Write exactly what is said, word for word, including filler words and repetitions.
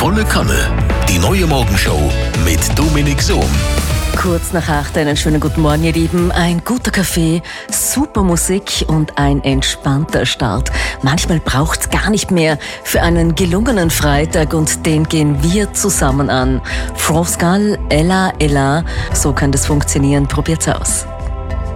Volle Kanne. Die neue Morgenshow mit Dominik Sohm. Kurz nach acht, einen schönen guten Morgen, ihr Lieben. Ein guter Kaffee, super Musik und ein entspannter Start. Manchmal braucht's gar nicht mehr für einen gelungenen Freitag und den gehen wir zusammen an. France Gall, Ella, Ella, so kann das funktionieren. Probiert's aus.